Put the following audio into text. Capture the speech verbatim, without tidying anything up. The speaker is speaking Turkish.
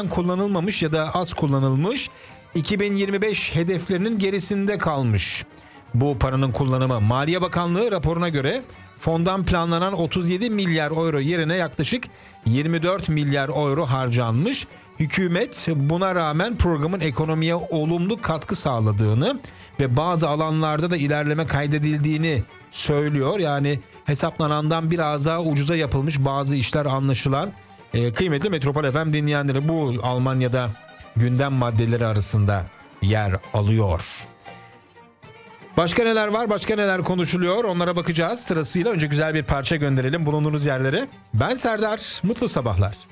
kullanılmamış ya da az kullanılmış, iki bin yirmi beş hedeflerinin gerisinde kalmış bu paranın kullanımı. Maliye Bakanlığı raporuna göre fondan planlanan otuz yedi milyar euro yerine yaklaşık yirmi dört milyar euro harcanmış. Hükümet buna rağmen programın ekonomiye olumlu katkı sağladığını ve bazı alanlarda da ilerleme kaydedildiğini söylüyor. Yani hesaplanandan biraz daha ucuza yapılmış bazı işler anlaşılan. E, kıymetli Metropol F M dinleyenleri, bu Almanya'da gündem maddeleri arasında yer alıyor. Başka neler var, başka neler konuşuluyor, onlara bakacağız sırasıyla. Önce güzel bir parça gönderelim bulunduğunuz yerlere. Ben Serdar, mutlu sabahlar.